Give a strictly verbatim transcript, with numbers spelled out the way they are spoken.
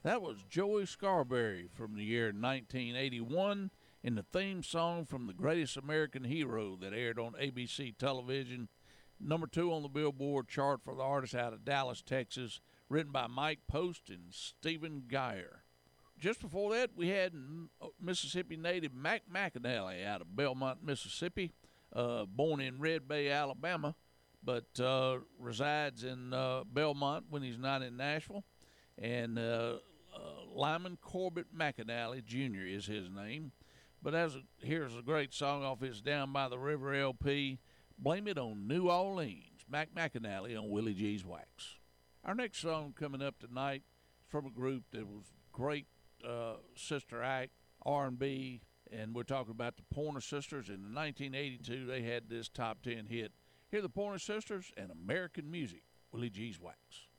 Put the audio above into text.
That was Joey Scarberry from the year nineteen eighty-one in the theme song from The Greatest American Hero that aired on A B C television. Number two on the Billboard chart for the artist out of Dallas, Texas, written by Mike Post and Stephen Geyer. Just before that, we had Mississippi native Mac McAnally out of Belmont, Mississippi, uh, born in Red Bay, Alabama, but uh, resides in uh, Belmont when he's not in Nashville. And uh, uh, Lyman Corbett McAnally Junior is his name. But as a, here's a great song off his Down by the River L P, Blame It on New Orleans, Mac McAnally on Willie G's Wax. Our next song coming up tonight is from a group that was great uh, sister act, R and B, and we're talking about the Pointer Sisters. In nineteen eighty-two, they had this top ten hit. Here are the Pointer Sisters and American Music, Willie G's Wax.